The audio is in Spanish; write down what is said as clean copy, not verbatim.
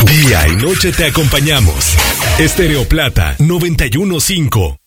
Día y noche te acompañamos. Estéreo Plata 91.5.